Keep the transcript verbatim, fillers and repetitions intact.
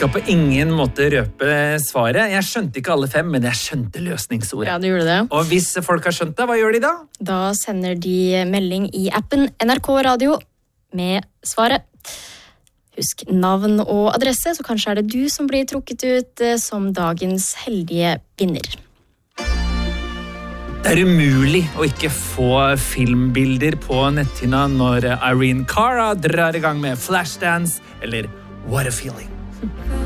skal på ingen måte røpe svaret. Jeg skjønte ikke alle fem, men jeg skjønte løsningsordet. Ja, du gjorde det. Og hvis folk har skjønt det, hva gjør de da? Da sender de melding i appen N R K Radio med svaret. Husk navn og adresse, så kanskje er det du som blir trukket ut som dagens heldige vinner. Det er umulig å ikke få filmbilder på netthinna når Irene Cara drar i gang med Flashdance eller What a Feeling.